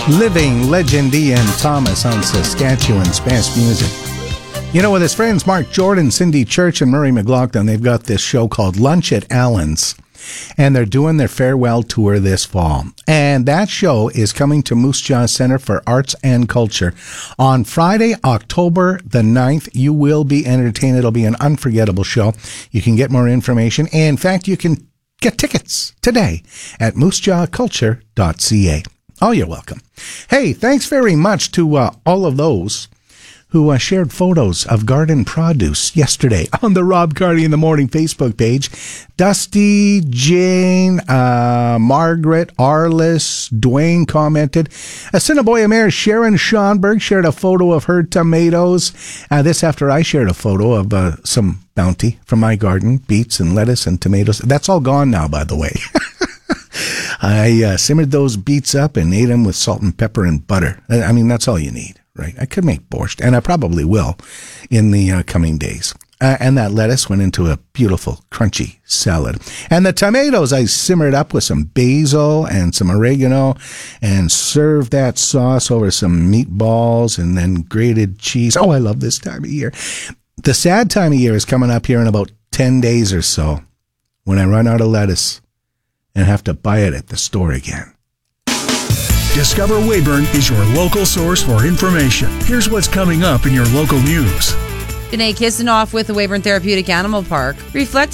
Living Legend Ian Thomas on Saskatchewan's best music. You know, with his friends Mark Jordan, Cindy Church, and Murray McLaughlin, they've got this show called Lunch at Allen's, and they're doing their farewell tour this fall. And that show is coming to Moose Jaw Center for Arts and Culture on Friday, October the 9th. You will be entertained. It'll be an unforgettable show. You can get more information. In fact, you can get tickets today at moosejawculture.ca. Oh, you're welcome. Hey, thanks very much to all of those who shared photos of garden produce yesterday on the Rob Carney in the Morning Facebook page. Dusty, Jane, Margaret, Arliss, Dwayne commented. Assiniboia Mayor Sharon Schonberg shared a photo of her tomatoes. This after I shared a photo of some bounty from my garden, beets and lettuce and tomatoes. That's all gone now, by the way. I simmered those beets up and ate them with salt and pepper and butter. I mean, that's all you need, right? I could make borscht, and I probably will in the coming days. And that lettuce went into a beautiful, crunchy salad. And the tomatoes, I simmered up with some basil and some oregano and served that sauce over some meatballs and then grated cheese. Oh, I love this time of year. The sad time of year is coming up here in about 10 days or so when I run out of lettuce and have to buy it at the store again. Discover Weyburn is your local source for information. Here's what's coming up in your local news. Janae Kisanoff with the Weyburn Therapeutic Animal Park. Reflect